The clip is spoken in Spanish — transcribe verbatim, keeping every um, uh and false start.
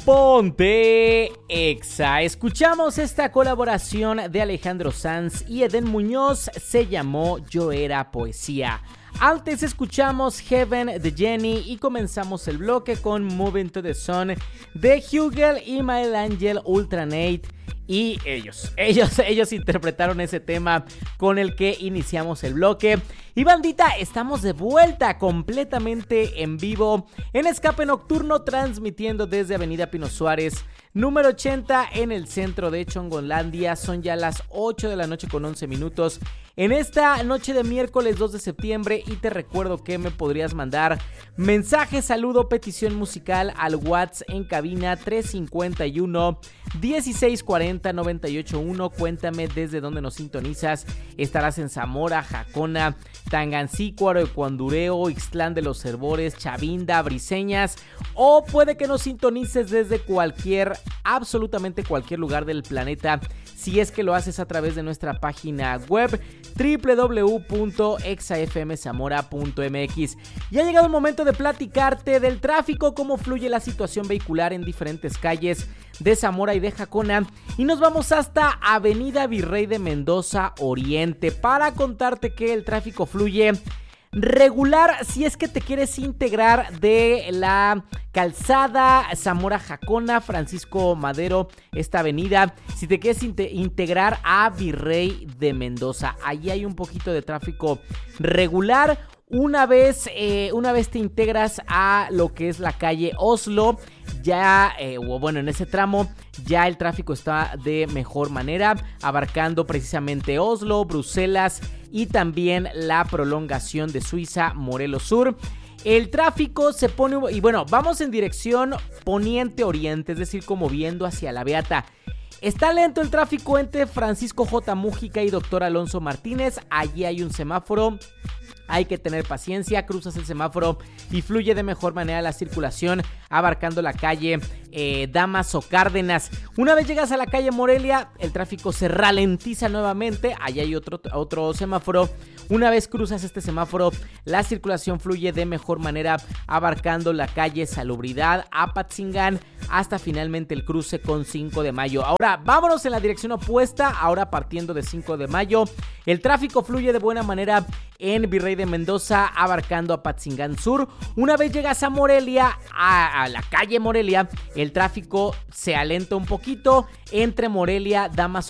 Ponte Exa. Escuchamos esta colaboración de Alejandro Sanz y Eden Muñoz, se llamó Yo Era Poesía. Antes escuchamos Heaven de Jenny y comenzamos el bloque con Moving to the Sun de Hugel y Mile Angel Ultranate. Y ellos, ellos, ellos interpretaron ese tema con el que iniciamos el bloque. Y bandita, estamos de vuelta completamente en vivo en Escape Nocturno, transmitiendo desde Avenida Pino Suárez, número ochenta, en el centro de Chongolandia. Son ya las ocho de la noche con once minutos en esta noche de miércoles dos de septiembre. Y te recuerdo que me podrías mandar mensaje, saludo, petición musical al WhatsApp en cabina tres cinco uno, dieciséis cuarenta, noventa y ocho uno. Cuéntame desde dónde nos sintonizas. Estarás en Zamora, Jacona, Tangancícuaro, Ecuandureo, Ixtlán de los Herbores, Chavinda, Briseñas, o puede que nos sintonices desde cualquier, absolutamente cualquier lugar del planeta, si es que lo haces a través de nuestra página web doble u doble u doble u punto exa efe eme zamora punto eme equis. Ya ha llegado el momento de platicarte del tráfico, cómo fluye la situación vehicular en diferentes calles de Zamora y de Jacona, y nos vamos hasta Avenida Virrey de Mendoza Oriente para contarte que el tráfico fluye regular si es que te quieres integrar de la calzada Zamora Jacona, Francisco Madero, esta avenida. Si te quieres inte- integrar a Virrey de Mendoza, ahí hay un poquito de tráfico regular. Una vez, eh, una vez te integras a lo que es la calle Oslo, ya, eh, o bueno, en ese tramo, ya el tráfico está de mejor manera, abarcando precisamente Oslo, Bruselas y también la prolongación de Suiza, Morelos Sur. El tráfico se pone, y bueno, vamos en dirección poniente-oriente, es decir, como viendo hacia la Beata. Está lento el tráfico entre Francisco J. Mújica y Doctor Alonso Martínez. Allí hay un semáforo. Hay que tener paciencia, cruzas el semáforo y fluye de mejor manera la circulación, abarcando la calle eh, Damaso Cárdenas. Una vez llegas a la calle Morelia, el tráfico se ralentiza nuevamente. Allí hay otro, otro semáforo. Una vez cruzas este semáforo, la circulación fluye de mejor manera, abarcando la calle Salubridad, Apatzingán, hasta finalmente el cruce con cinco de mayo. Ahora vámonos en la dirección opuesta, ahora partiendo de cinco de mayo. El tráfico fluye de buena manera en Virrey de Mendoza, abarcando Apatzingán Sur. Una vez llegas a Morelia, a, a la calle Morelia, el tráfico se alenta un poquito entre Morelia, Damaso